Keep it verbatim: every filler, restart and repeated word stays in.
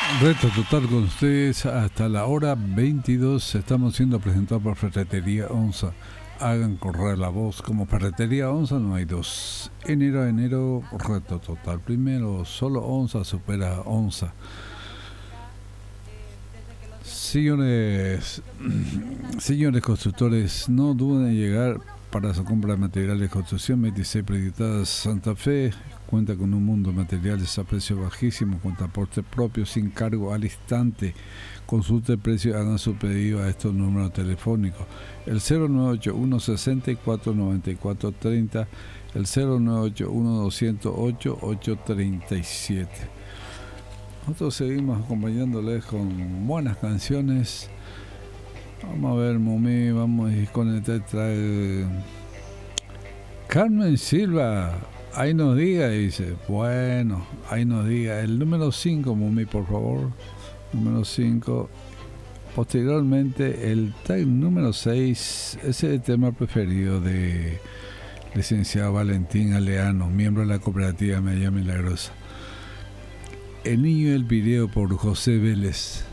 Reto total con ustedes hasta la hora veintidós. Estamos siendo presentados por Ferretería Onza. Hagan correr la voz. Como Ferretería Onza no hay dos. Enero a enero, reto total. Primero, solo Onza supera Onza. Señores, señores constructores, no duden en llegar para su compra de materiales de construcción. veintiséis Proyectadas Santa Fe cuenta con un mundo de materiales a precio bajísimo, con transporte propio, sin cargo al instante. Consulte el precio y hagan su pedido a estos números telefónicos: el cero nueve ocho uno sesenta y cuatro noventa y cuatro treinta, el cero nueve ocho uno doscientos ocho ocho treinta y siete. Nosotros seguimos acompañándoles con buenas canciones. Vamos a ver, Mumi, vamos a ir con el tetra. Carmen Silva, ahí nos diga, dice. Bueno, ahí nos diga. El número cinco, Mumi, por favor. Número cinco. Posteriormente, el tag número seis. Ese es el tema preferido de licenciado Valentín Aleano, miembro de la cooperativa Medalla Milagrosa. El niño del video por José Vélez.